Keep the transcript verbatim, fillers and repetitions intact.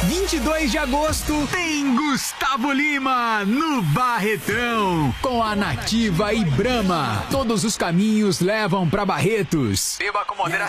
vinte e dois de agosto tem Gustavo Lima no Barretão com a Nativa e Brahma. Todos os caminhos levam pra Barretos. Beba com moderação.